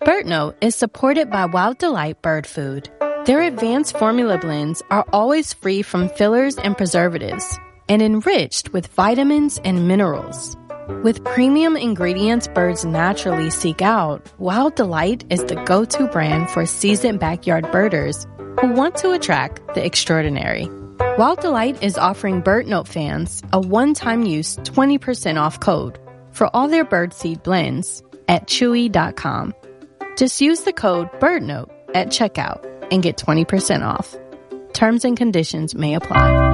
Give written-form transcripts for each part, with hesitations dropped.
BirdNote is supported by Wild Delight Bird Food. Their advanced formula blends are always free from fillers and preservatives and enriched with vitamins and minerals. With premium ingredients birds naturally seek out, Wild Delight is the go-to brand for seasoned backyard birders who want to attract the extraordinary. Wild Delight is offering BirdNote fans a one-time use 20% off code for all their birdseed blends at chewy.com. Just use the code BirdNote at checkout and get 20% off. Terms and conditions may apply.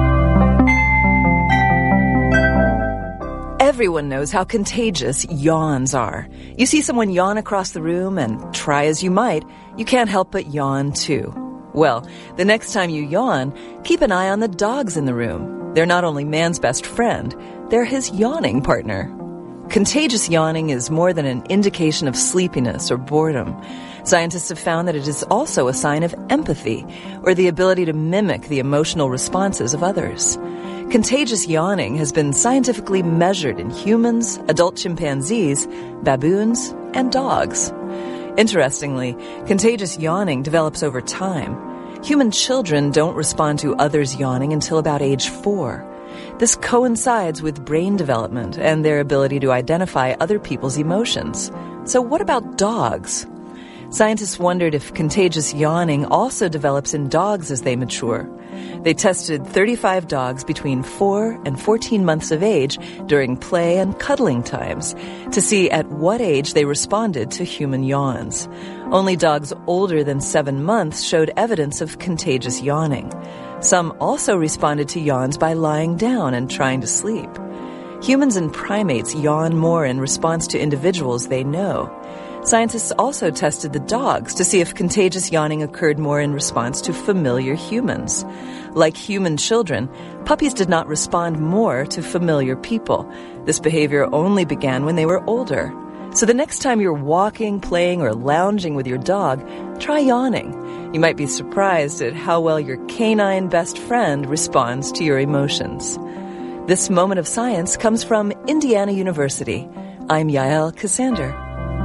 Everyone knows how contagious yawns are. You see someone yawn across the room, and try as you might, you can't help but yawn too. Well, the next time you yawn, keep an eye on the dogs in the room. They're not only man's best friend, they're his yawning partner. Contagious yawning is more than an indication of sleepiness or boredom. Scientists have found that it is also a sign of empathy, or the ability to mimic the emotional responses of others. Contagious yawning has been scientifically measured in humans, adult chimpanzees, baboons, and dogs. Interestingly, contagious yawning develops over time. Human children don't respond to others yawning until about age 4. This coincides with brain development and their ability to identify other people's emotions. So what about dogs? Scientists wondered if contagious yawning also develops in dogs as they mature. They tested 35 dogs between 4 and 14 months of age during play and cuddling times to see at what age they responded to human yawns. Only dogs older than 7 months showed evidence of contagious yawning. Some also responded to yawns by lying down and trying to sleep. Humans and primates yawn more in response to individuals they know. Scientists also tested the dogs to see if contagious yawning occurred more in response to familiar humans. Like human children, puppies did not respond more to familiar people. This behavior only began when they were older. So the next time you're walking, playing, or lounging with your dog, try yawning. You might be surprised at how well your canine best friend responds to your emotions. This moment of science comes from Indiana University. I'm Yael Cassander.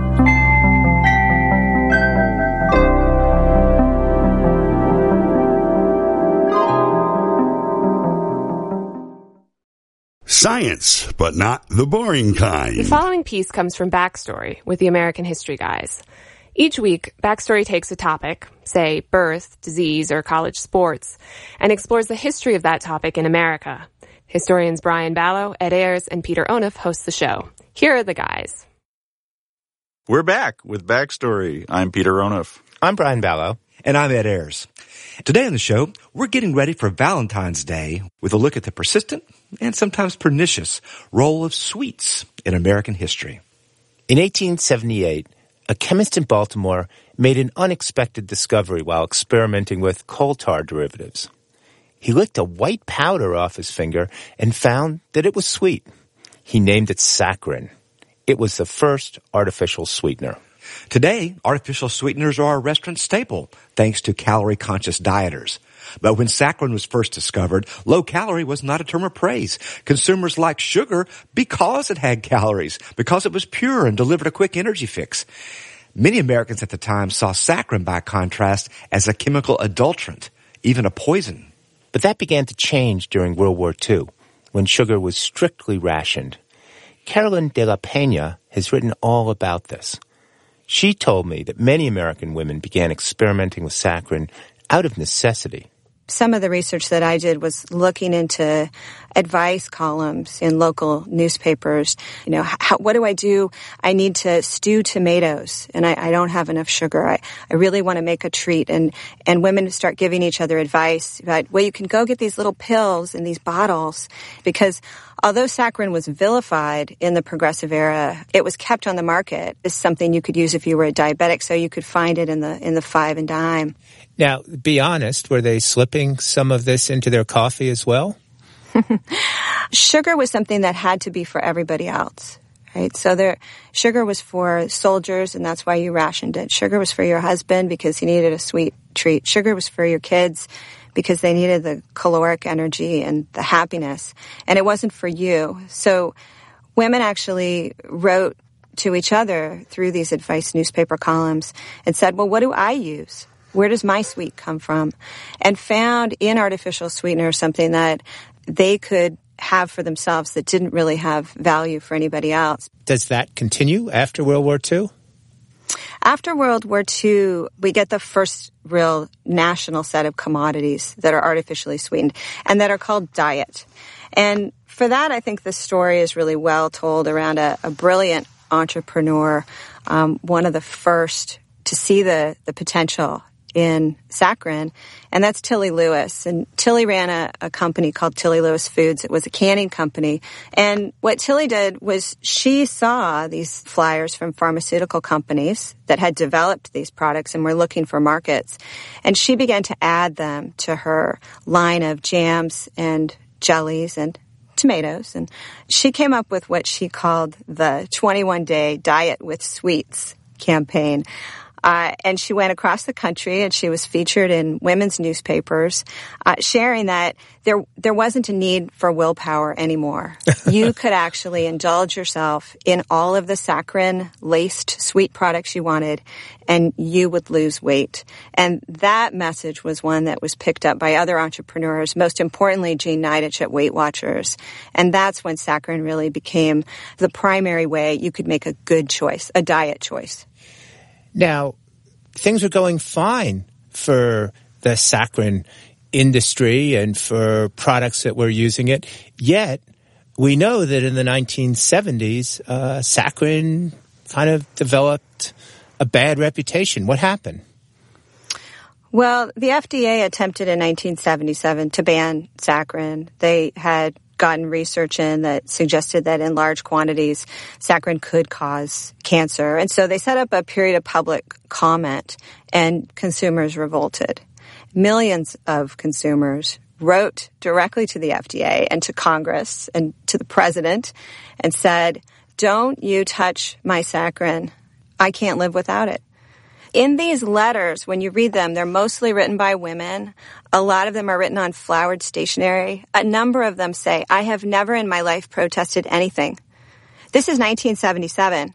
Science, but not the boring kind. The following piece comes from Backstory with the American History Guys. Each week, Backstory takes a topic, say birth, disease, or college sports, and explores the history of that topic in America. Historians Brian Ballo, Ed Ayers, and Peter Onuf host the show. Here are the guys. We're back with Backstory. I'm Peter Onuf. I'm Brian Ballo. And I'm Ed Ayers. Today on the show, we're getting ready for Valentine's Day with a look at the persistent and sometimes pernicious role of sweets in American history. In 1878, a chemist in Baltimore made an unexpected discovery while experimenting with coal tar derivatives. He licked a white powder off his finger and found that it was sweet. He named it saccharin. It was the first artificial sweetener. Today, artificial sweeteners are a restaurant staple, thanks to calorie-conscious dieters. But when saccharin was first discovered, low calorie was not a term of praise. Consumers liked sugar because it had calories, because it was pure and delivered a quick energy fix. Many Americans at the time saw saccharin, by contrast, as a chemical adulterant, even a poison. But that began to change during World War II, when sugar was strictly rationed. Carolyn de la Peña has written all about this. She told me that many American women began experimenting with saccharin out of necessity. Some of the research that I did was looking into advice columns in local newspapers. You know, what do I do? I need to stew tomatoes, and I don't have enough sugar. I really want to make a treat. And women start giving each other advice about, well, you can go get these little pills in these bottles, because although saccharin was vilified in the Progressive era, it was kept on the market as something you could use if you were a diabetic, so you could find it in the 5 and dime. Now, be honest, were they slipping some of this into their coffee as well? Sugar was something that had to be for everybody else, right? So sugar was for soldiers, and that's why you rationed it. Sugar was for your husband because he needed a sweet treat. Sugar was for your kids because they needed the caloric energy and the happiness. And it wasn't for you. So women actually wrote to each other through these advice newspaper columns and said, well, what do I use? Where does my sweet come from? And found in artificial sweeteners something that they could have for themselves that didn't really have value for anybody else. Does that continue after World War II? After World War II, we get the first real national set of commodities that are artificially sweetened and that are called diet. And for that, I think the story is really well told around a brilliant entrepreneur, one of the first to see the potential in saccharin, and that's Tilly Lewis. And Tilly ran a company called Tilly Lewis Foods. It was a canning company. And what Tilly did was she saw these flyers from pharmaceutical companies that had developed these products and were looking for markets. And she began to add them to her line of jams and jellies and tomatoes. And she came up with what she called the 21-day Diet with Sweets campaign. And she went across the country and she was featured in women's newspapers, sharing that there wasn't a need for willpower anymore. You could actually indulge yourself in all of the saccharin-laced sweet products you wanted, and you would lose weight. And that message was one that was picked up by other entrepreneurs, most importantly, Jean Nidetch at Weight Watchers. And that's when saccharin really became the primary way you could make a good choice, a diet choice. Now, things were going fine for the saccharin industry and for products that were using it. Yet, we know that in the 1970s, saccharin kind of developed a bad reputation. What happened? Well, the FDA attempted in 1977 to ban saccharin. They had gotten research in that suggested that in large quantities, saccharin could cause cancer. And so they set up a period of public comment, and consumers revolted. Millions of consumers wrote directly to the FDA and to Congress and to the president and said, "Don't you touch my saccharin. I can't live without it." In these letters, when you read them, they're mostly written by women. A lot of them are written on flowered stationery. A number of them say, "I have never in my life protested anything." This is 1977.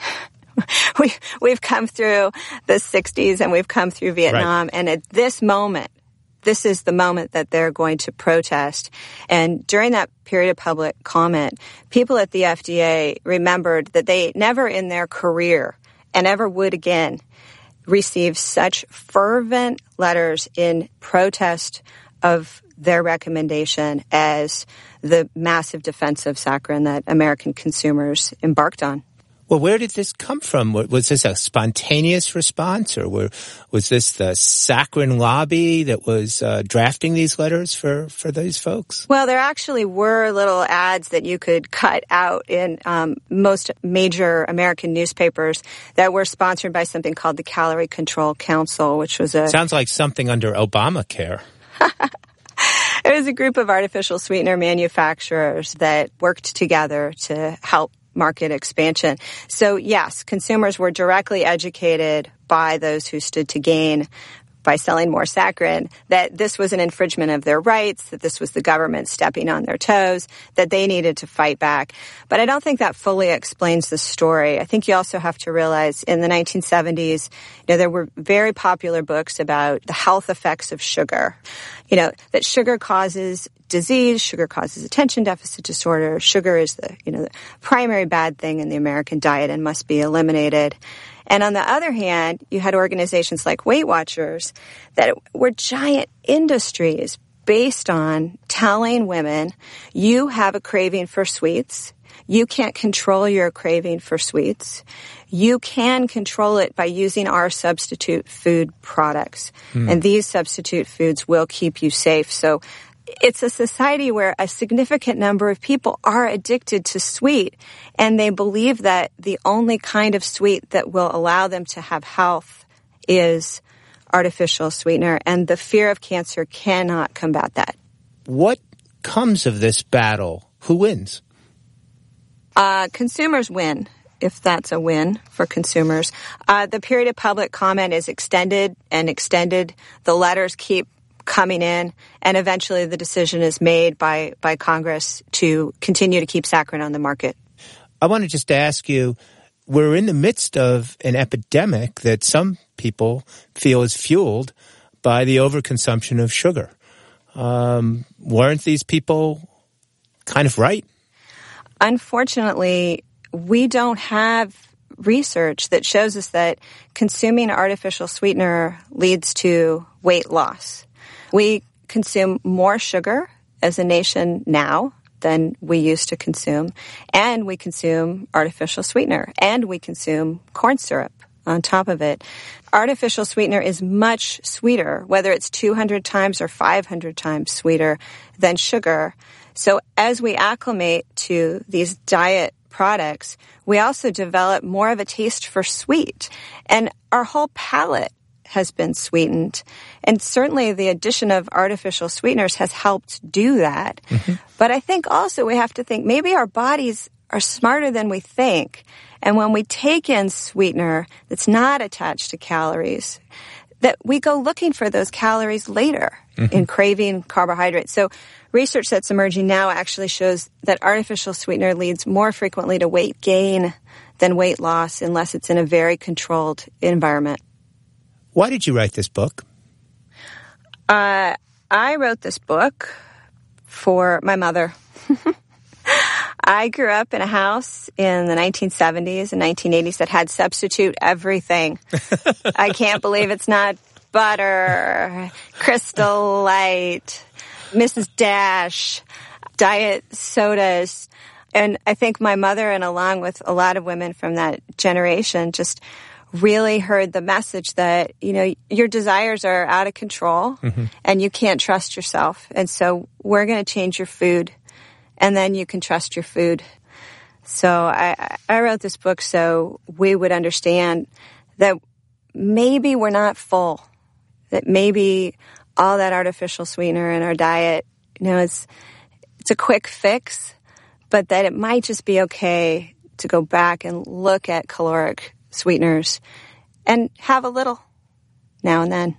We've come through the 60s and we've come through Vietnam. Right. And at this moment, this is the moment that they're going to protest. And during that period of public comment, people at the FDA remembered that they never in their career, and ever would again, received such fervent letters in protest of their recommendation as the massive defense of saccharin that American consumers embarked on. Well, where did this come from? Was this a spontaneous response, or was this the saccharin lobby that was drafting these letters for these folks? Well, there actually were little ads that you could cut out in most major American newspapers that were sponsored by something called the Calorie Control Council, which was Sounds like something under Obamacare. It was a group of artificial sweetener manufacturers that worked together to help market expansion. So yes, consumers were directly educated by those who stood to gain by selling more saccharin, that this was an infringement of their rights, that this was the government stepping on their toes, that they needed to fight back. But I don't think that fully explains the story. I think you also have to realize in the 1970s, there were very popular books about the health effects of sugar. That sugar causes disease, sugar causes attention deficit disorder, sugar is the primary bad thing in the American diet and must be eliminated. And on the other hand, you had organizations like Weight Watchers that were giant industries based on telling women, you have a craving for sweets. You can't control your craving for sweets. You can control it by using our substitute food products. And these substitute foods will keep you safe. So it's a society where a significant number of people are addicted to sweet, and they believe that the only kind of sweet that will allow them to have health is artificial sweetener, and the fear of cancer cannot combat that. What comes of this battle? Who wins? Consumers win, if that's a win for consumers. The period of public comment is extended and extended. The letters keep coming in, and eventually the decision is made by Congress to continue to keep saccharin on the market. I want to just ask you, we're in the midst of an epidemic that some people feel is fueled by the overconsumption of sugar. Weren't these people kind of right? Unfortunately, we don't have research that shows us that consuming artificial sweetener leads to weight loss. We consume more sugar as a nation now than we used to consume, and we consume artificial sweetener, and we consume corn syrup on top of it. Artificial sweetener is much sweeter, whether it's 200 times or 500 times sweeter than sugar. So as we acclimate to these diet products, we also develop more of a taste for sweet. And our whole palate has been sweetened. And certainly the addition of artificial sweeteners has helped do that. Mm-hmm. But I think also we have to think maybe our bodies are smarter than we think. And when we take in sweetener that's not attached to calories, that we go looking for those calories later in craving carbohydrates. So research that's emerging now actually shows that artificial sweetener leads more frequently to weight gain than weight loss unless it's in a very controlled environment. Why did you write this book? I wrote this book for my mother. I grew up in a house in the 1970s and 1980s that had substitute everything. I can't believe it's not butter, Crystal Light, Mrs. Dash, diet sodas. And I think my mother, and along with a lot of women from that generation, just really heard the message that, you know, your desires are out of control and you can't trust yourself. And so we're going to change your food, and then you can trust your food. So I wrote this book so we would understand that maybe we're not full, that maybe all that artificial sweetener in our diet, you know, it's a quick fix, but that it might just be okay to go back and look at caloric sweeteners and have a little now and then.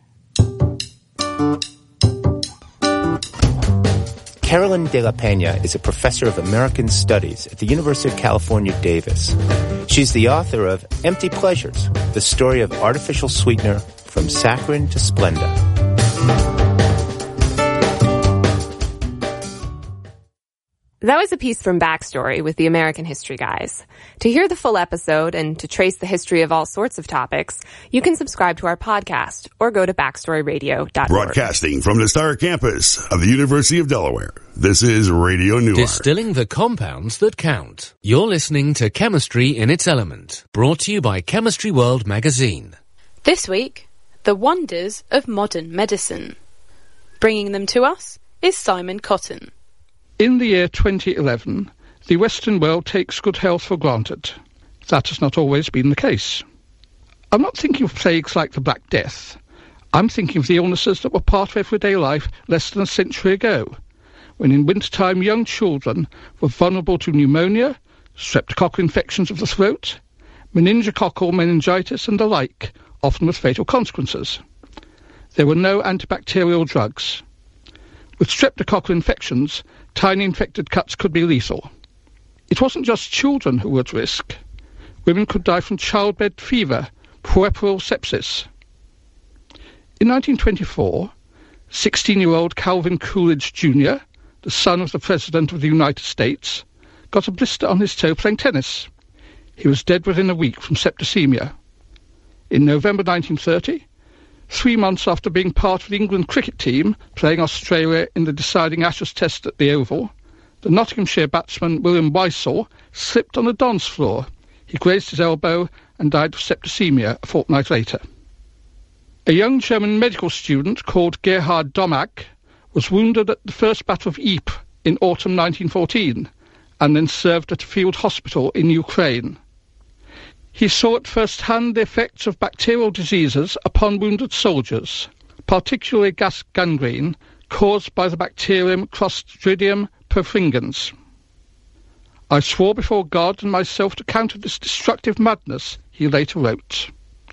Carolyn de la Peña is a professor of American Studies at the University of California, Davis. She's the author of Empty Pleasures, the story of artificial sweetener from saccharin to Splenda. That was a piece from Backstory with the American History Guys. To hear the full episode and to trace the history of all sorts of topics, you can subscribe to our podcast or go to backstoryradio.org. Broadcasting from the Star Campus of the University of Delaware, this is Radio Newark. Distilling the compounds that count. You're listening to Chemistry in its Element, brought to you by Chemistry World magazine. This week, the wonders of modern medicine. Bringing them to us is Simon Cotton. In the year 2011, the Western world takes good health for granted. That has not always been the case. I'm not thinking of plagues like the Black Death. I'm thinking of the illnesses that were part of everyday life less than a century ago, when in wintertime young children were vulnerable to pneumonia, streptococcal infections of the throat, meningococcal meningitis and the like, often with fatal consequences. There were no antibacterial drugs. With streptococcal infections, tiny infected cuts could be lethal. It wasn't just children who were at risk. Women could die from childbed fever, puerperal sepsis. In 1924, 16-year-old Calvin Coolidge Jr., the son of the President of the United States, got a blister on his toe playing tennis. He was dead within a week from septicemia. In November 1930, 3 months after being part of the England cricket team playing Australia in the deciding Ashes Test at the Oval, the Nottinghamshire batsman William Wysall slipped on the dance floor. He grazed his elbow and died of septicemia a fortnight later. A young German medical student called Gerhard Domag was wounded at the First Battle of Ypres in autumn 1914 and then served at a field hospital in Ukraine. He saw at first hand the effects of bacterial diseases upon wounded soldiers, particularly gas gangrene, caused by the bacterium Clostridium perfringens. I swore before God and myself to counter this destructive madness, he later wrote.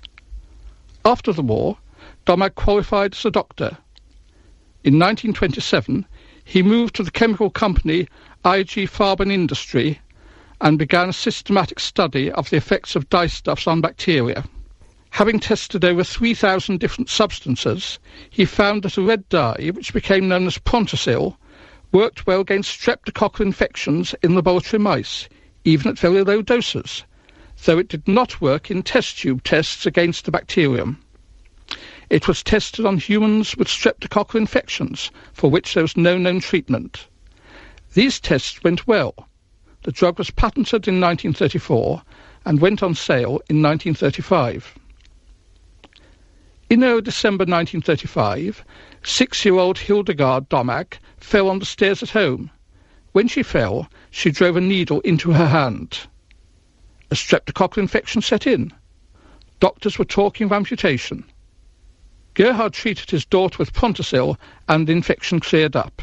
After the war, Domag qualified as a doctor. In 1927, he moved to the chemical company IG Farben Industry and began a systematic study of the effects of dyestuffs on bacteria. Having tested over 3,000 different substances, he found that a red dye, which became known as Prontosil, worked well against streptococcal infections in laboratory mice, even at very low doses, though it did not work in test tube tests against the bacterium. It was tested on humans with streptococcal infections, for which there was no known treatment. These tests went well. The drug was patented in 1934 and went on sale in 1935. In early December 1935, 6-year-old Hildegard Domag fell on the stairs at home. When she fell, she drove a needle into her hand. A streptococcal infection set in. Doctors were talking of amputation. Gerhard treated his daughter with Prontosil and the infection cleared up.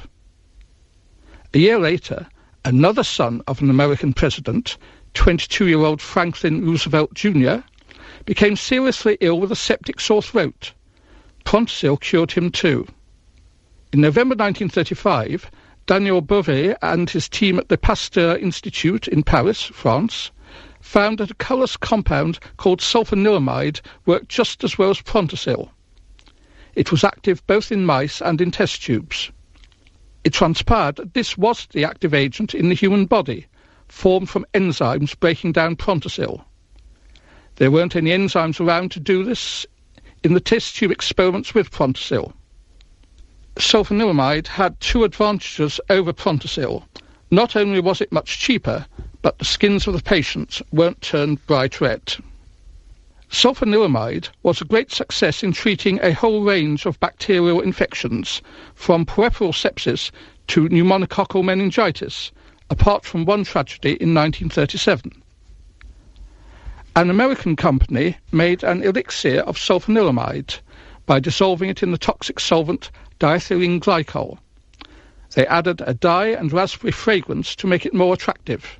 A year later, another son of an American president, 22-year-old Franklin Roosevelt Jr., became seriously ill with a septic sore throat. Prontosil cured him too. In November 1935, Daniel Beauvais and his team at the Pasteur Institute in Paris, France, found that a colourless compound called sulfanilamide worked just as well as Prontosil. It was active both in mice and in test tubes. It transpired that this was the active agent in the human body, formed from enzymes breaking down Prontosil. There weren't any enzymes around to do this in the test tube experiments with Prontosil. Sulfanilamide had two advantages over Prontosil. Not only was it much cheaper, but the skins of the patients weren't turned bright red. Sulfanilamide was a great success in treating a whole range of bacterial infections, from puerperal sepsis to pneumococcal meningitis, apart from one tragedy in 1937. An American company made an elixir of sulfanilamide by dissolving it in the toxic solvent diethylene glycol. They added a dye and raspberry fragrance to make it more attractive.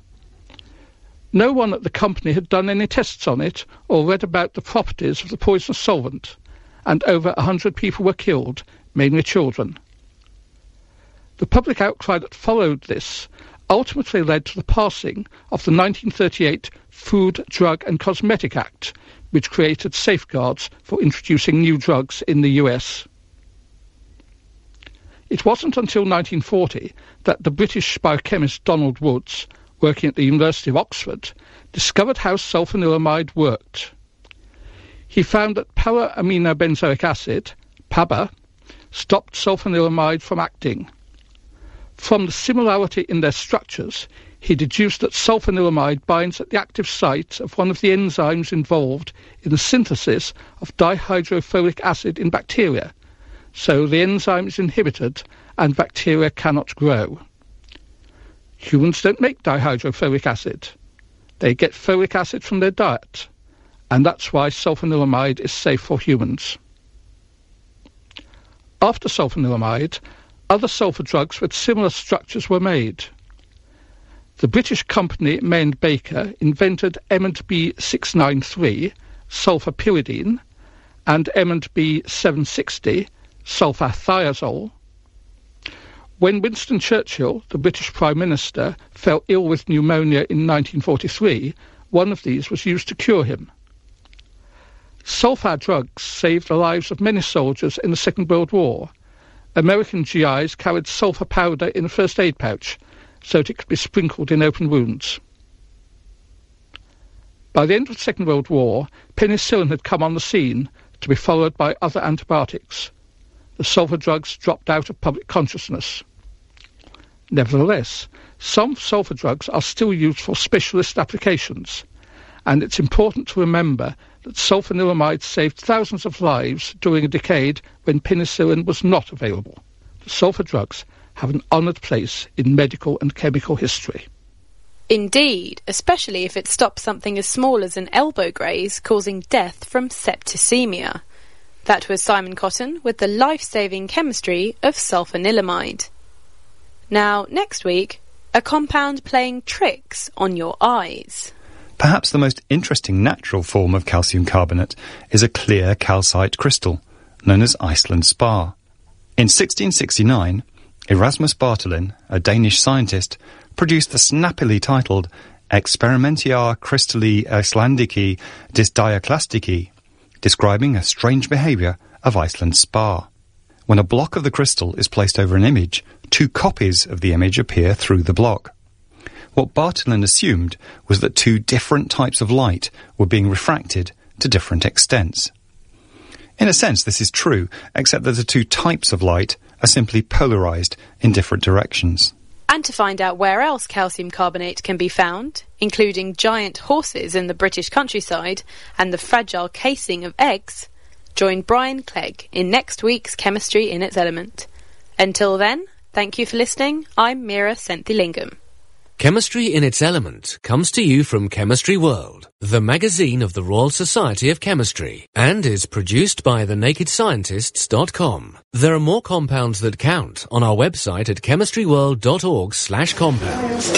No one at the company had done any tests on it or read about the properties of the poisonous solvent, and over 100 people were killed, mainly children. The public outcry that followed this ultimately led to the passing of the 1938 Food, Drug and Cosmetic Act, which created safeguards for introducing new drugs in the US. It wasn't until 1940 that the British biochemist Donald Woods, working at the University of Oxford, discovered how sulfanilamide worked. He found that para-aminobenzoic acid, PABA, stopped sulfanilamide from acting. From the similarity in their structures, he deduced that sulfanilamide binds at the active site of one of the enzymes involved in the synthesis of dihydrofolic acid in bacteria, so the enzyme is inhibited and bacteria cannot grow. Humans don't make dihydrofolic acid. They get folic acid from their diet, and that's why sulfanilamide is safe for humans. After sulfanilamide, other sulfur drugs with similar structures were made. The British company May & Baker invented M&B 693, sulfapyridine, and M&B 760, sulfathiazole. When Winston Churchill, the British Prime Minister, fell ill with pneumonia in 1943, one of these was used to cure him. Sulfur drugs saved the lives of many soldiers in the Second World War. American GIs carried sulfur powder in a first aid pouch, so that it could be sprinkled in open wounds. By the end of the Second World War, penicillin had come on the scene, to be followed by other antibiotics. The sulfur drugs dropped out of public consciousness. Nevertheless, some sulfur drugs are still used for specialist applications, and it's important to remember that sulfanilamide saved thousands of lives during a decade when penicillin was not available. The sulfur drugs have an honoured place in medical and chemical history. Indeed, especially if it stops something as small as an elbow graze causing death from septicemia. That was Simon Cotton with the life-saving chemistry of sulfanilamide. Now, next week, a compound playing tricks on your eyes. Perhaps the most interesting natural form of calcium carbonate is a clear calcite crystal, known as Iceland spar. In 1669, Erasmus Bartholin, a Danish scientist, produced the snappily titled Experimentiae Crystalli Icelandici Dysdiaclastici, describing a strange behaviour of Iceland's spar. When a block of the crystal is placed over an image, 2 copies of the image appear through the block. What Bartholin assumed was that 2 different types of light were being refracted to different extents. In a sense, this is true, except that the 2 types of light are simply polarised in different directions. And to find out where else calcium carbonate can be found, including giant horses in the British countryside and the fragile casing of eggs, join Brian Clegg in next week's Chemistry in its Element. Until then, thank you for listening. I'm Mira Senthilingam. Chemistry in its Element comes to you from Chemistry World, the magazine of the Royal Society of Chemistry, and is produced by thenakedscientists.com. There are more compounds that count on our website at chemistryworld.org/compounds.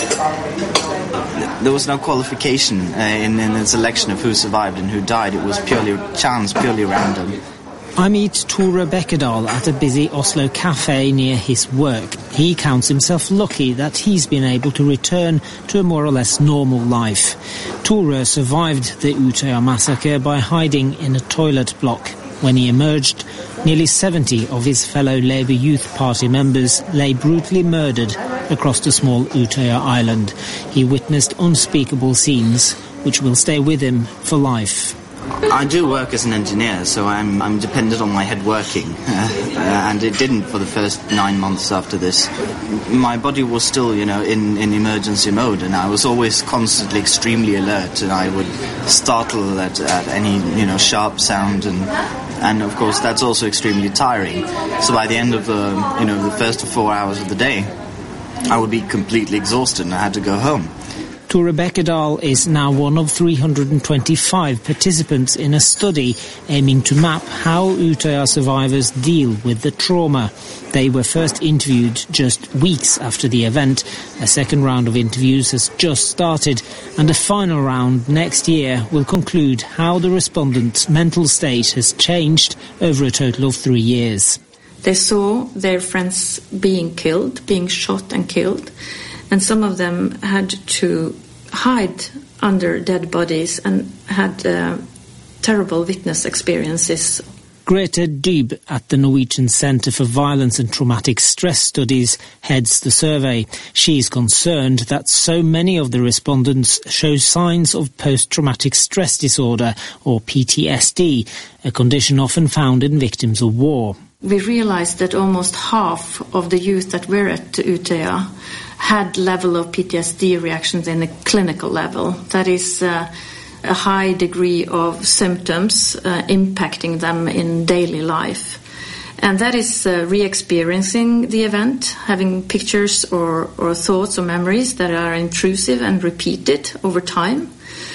There was no qualification in the selection of who survived and who died. It was purely chance, purely random. I meet Tore Bekkedal at a busy Oslo cafe near his work. He counts himself lucky that he's been able to return to a more or less normal life. Tore survived the Utøya massacre by hiding in a toilet block. When he emerged, nearly 70 of his fellow Labour Youth Party members lay brutally murdered across the small Utøya island. He witnessed unspeakable scenes which will stay with him for life. I do work as an engineer, so I'm dependent on my head working, and it didn't for the first 9 months after this. My body was still, in emergency mode, and I was always constantly extremely alert, and I would startle at any, sharp sound, and of course that's also extremely tiring. So by the end of the first 4 hours of the day, I would be completely exhausted, and I had to go home. Tore Bekkedal is now one of 325 participants in a study aiming to map how Utøya survivors deal with the trauma. They were first interviewed just weeks after the event. A second round of interviews has just started, and a final round next year will conclude how the respondents' mental state has changed over a total of 3 years. They saw their friends being killed, being shot and killed, and some of them had to hide under dead bodies and had terrible witness experiences. Grete Dyb at the Norwegian Centre for Violence and Traumatic Stress Studies heads the survey. She is concerned that so many of the respondents show signs of post-traumatic stress disorder, or PTSD, a condition often found in victims of war. We realized that almost half of the youth that were at Utøya had level of PTSD reactions in a clinical level. That is a high degree of symptoms impacting them in daily life. And that is re-experiencing the event, having pictures or thoughts or memories that are intrusive and repeated over time.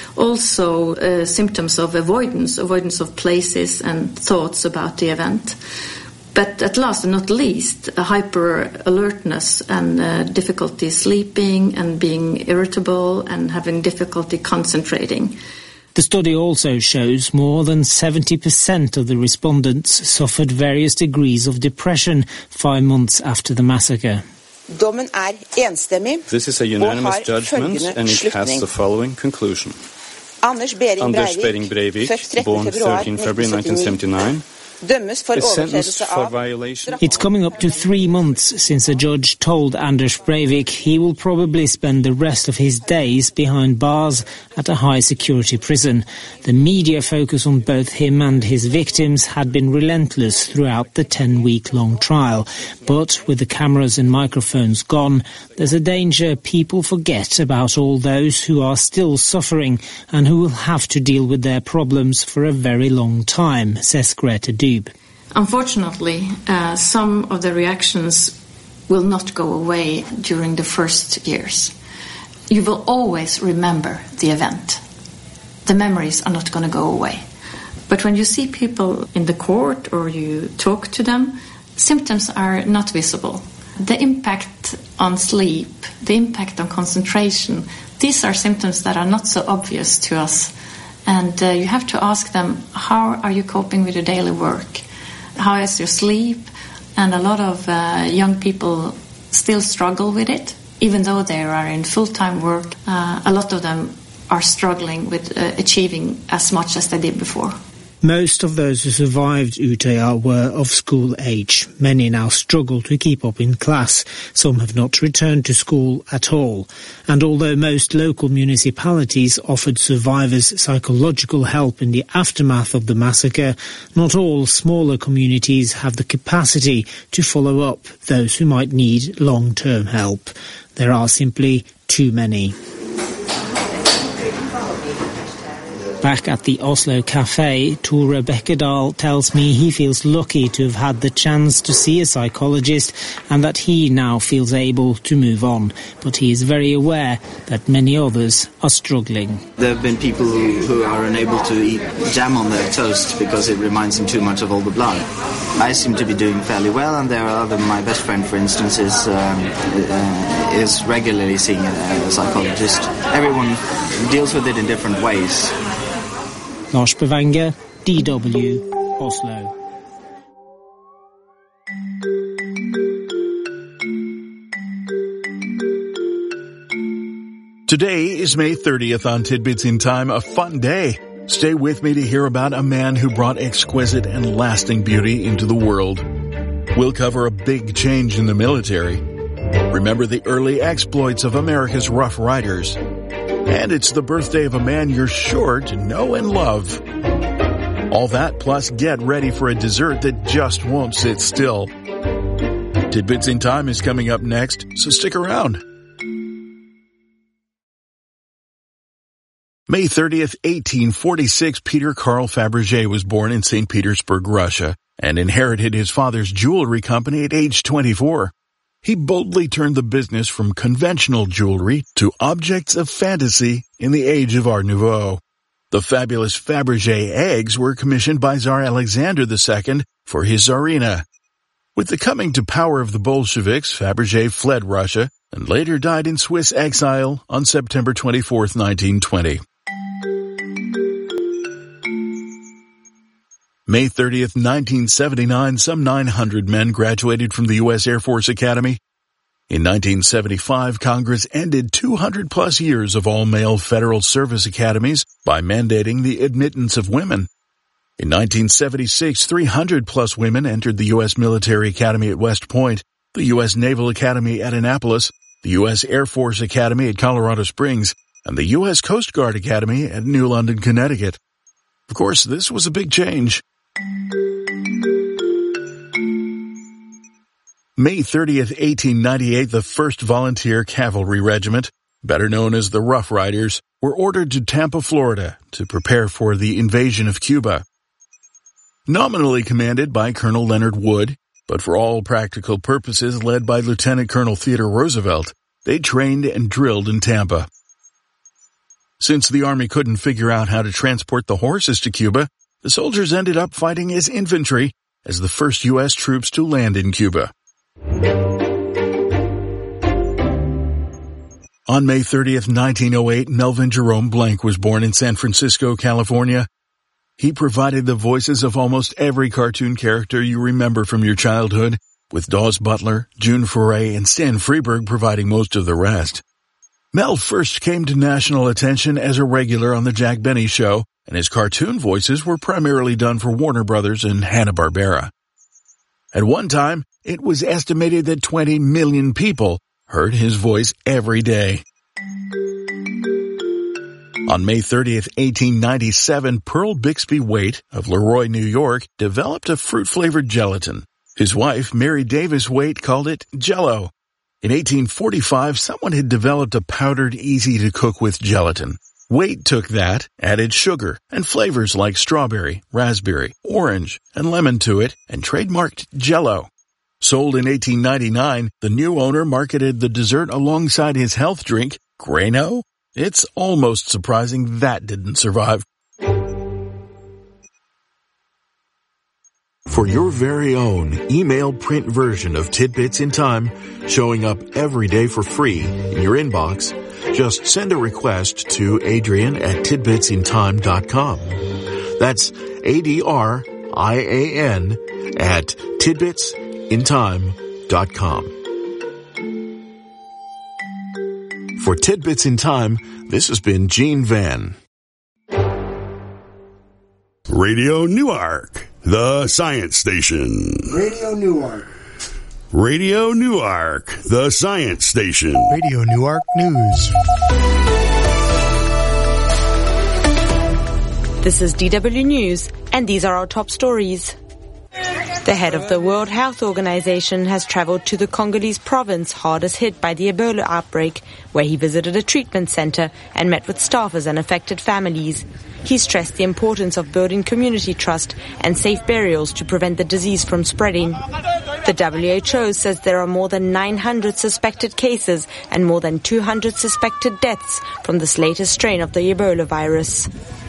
Also symptoms of avoidance of places and thoughts about the event. But at last and not least, a hyper-alertness and difficulty sleeping and being irritable and having difficulty concentrating. The study also shows more than 70% of the respondents suffered various degrees of depression 5 months after the massacre. This is a unanimous judgment and it has the following conclusion. Anders Behring Breivik, born 13 February 1979, is sentenced for violation. It's coming up to 3 months since a judge told Anders Breivik he will probably spend the rest of his days behind bars at a high-security prison. The media focus on both him and his victims had been relentless throughout the 10-week-long trial. But with the cameras and microphones gone, there's a danger people forget about all those who are still suffering and who will have to deal with their problems for a very long time, says Grete Dyb. Unfortunately, some of the reactions will not go away during the first years. You will always remember the event. The memories are not going to go away. But when you see people in the court or you talk to them, symptoms are not visible. The impact on sleep, the impact on concentration, these are symptoms that are not so obvious to us. And you have to ask them, how are you coping with your daily work? How is your sleep? And a lot of young people still struggle with it. even though they are in full-time work, a lot of them are struggling with achieving as much as they did before. Most of those who survived Utøya were of school age. Many now struggle to keep up in class. Some have not returned to school at all. And although most local municipalities offered survivors psychological help in the aftermath of the massacre, not all smaller communities have the capacity to follow up those who might need long-term help. There are simply too many. Back at the Oslo Café, Tore Bekkedal tells me he feels lucky to have had the chance to see a psychologist and that he now feels able to move on. But he is very aware that many others are struggling. There have been people who are unable to eat jam on their toast because it reminds them too much of all the blood. I seem to be doing fairly well, and there are other. My best friend, for instance, is regularly seeing a psychologist. Everyone deals with it in different ways. Lars Bevanger, DW, Oslo. Today is May 30th on Tidbits in Time, a fun day. Stay with me to hear about a man who brought exquisite and lasting beauty into the world. We'll cover a big change in the military. Remember the early exploits of America's Rough Riders. And it's the birthday of a man you're sure to know and love. All that plus get ready for a dessert that just won't sit still. Tidbits in Time is coming up next, so stick around. May 30th, 1846, Peter Carl Fabergé was born in St. Petersburg, Russia, and inherited his father's jewelry company at age 24. He boldly turned the business from conventional jewelry to objects of fantasy in the age of Art Nouveau. The fabulous Fabergé eggs were commissioned by Tsar Alexander II for his Tsarina. With the coming to power of the Bolsheviks, Fabergé fled Russia and later died in Swiss exile on September 24, 1920. May 30th, 1979, some 900 men graduated from the U.S. Air Force Academy. In 1975, Congress ended 200-plus years of all-male federal service academies by mandating the admittance of women. In 1976, 300-plus women entered the U.S. Military Academy at West Point, the U.S. Naval Academy at Annapolis, the U.S. Air Force Academy at Colorado Springs, and the U.S. Coast Guard Academy at New London, Connecticut. Of course, this was a big change. May 30th, 1898, the 1st Volunteer Cavalry Regiment, better known as the Rough Riders, were ordered to Tampa, Florida, to prepare for the invasion of Cuba. Nominally commanded by Colonel Leonard Wood, but for all practical purposes led by Lieutenant Colonel Theodore Roosevelt, they trained and drilled in Tampa. Since the Army couldn't figure out how to transport the horses to Cuba, the soldiers ended up fighting as infantry as the first U.S. troops to land in Cuba. On May 30th, 1908, Melvin Jerome Blanc was born in San Francisco, California. He provided the voices of almost every cartoon character you remember from your childhood, with Dawes Butler, June Foray, and Stan Freberg providing most of the rest. Mel first came to national attention as a regular on The Jack Benny Show, and his cartoon voices were primarily done for Warner Brothers and Hanna-Barbera. At one time, it was estimated that 20 million people heard his voice every day. On May 30th, 1897, Pearl Bixby Waite of Leroy, New York, developed a fruit-flavored gelatin. His wife, Mary Davis Waite, called it Jell-O. In 1845, someone had developed a powdered, easy-to-cook-with gelatin. Waite took that, added sugar, and flavors like strawberry, raspberry, orange, and lemon to it, and trademarked Jell-O. Sold in 1899, the new owner marketed the dessert alongside his health drink, Grano. It's almost surprising that didn't survive. For your very own email print version of Tidbits in Time, showing up every day for free in your inbox, just send a request to Adrian@tidbitsintime.com. That's ADRIAN at tidbitsintime.com. For Tidbits in Time, this has been Gene Van. Radio Newark, the science station. Radio Newark. Radio Newark, the science station. Radio Newark News. This is DW News, and these are our top stories. The head of the World Health Organization has traveled to the Congolese province hardest hit by the Ebola outbreak, where he visited a treatment center and met with staffers and affected families. He stressed the importance of building community trust and safe burials to prevent the disease from spreading. The WHO says there are more than 900 suspected cases and more than 200 suspected deaths from this latest strain of the Ebola virus.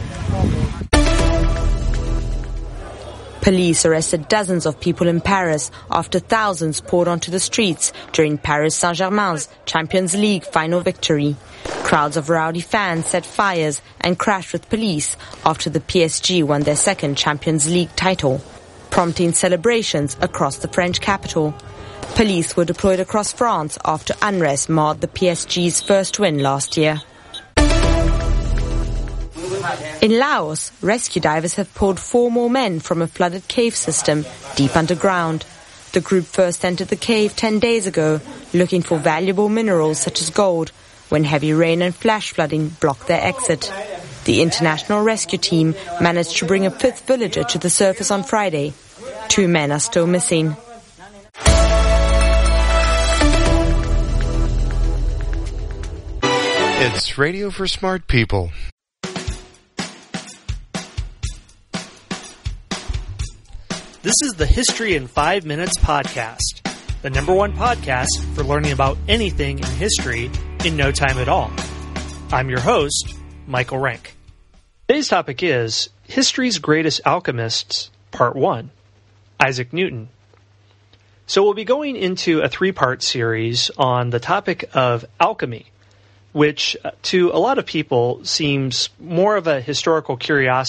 Police arrested dozens of people in Paris after thousands poured onto the streets during Paris Saint-Germain's Champions League final victory. Crowds of rowdy fans set fires and crashed with police after the PSG won their second Champions League title, prompting celebrations across the French capital. Police were deployed across France after unrest marred the PSG's first win last year. In Laos, rescue divers have pulled 4 more men from a flooded cave system deep underground. The group first entered the cave 10 days ago, looking for valuable minerals such as gold, when heavy rain and flash flooding blocked their exit. The international rescue team managed to bring a 5th villager to the surface on Friday. 2 men are still missing. It's Radio for Smart People. This is the History in 5 Minutes podcast, the #1 podcast for learning about anything in history in no time at all. I'm your host, Michael Rank. Today's topic is History's Greatest Alchemists, Part 1, Isaac Newton. So we'll be going into a 3-part series on the topic of alchemy, which to a lot of people seems more of a historical curiosity